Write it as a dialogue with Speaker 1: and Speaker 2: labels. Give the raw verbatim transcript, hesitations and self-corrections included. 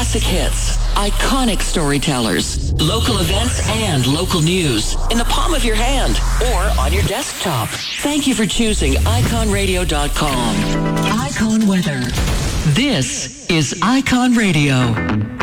Speaker 1: Classic hits, iconic storytellers, local events, and local news in the palm of your hand or on your desktop. Thank you for choosing icon radio dot com. Icon Weather. This is Icon Radio.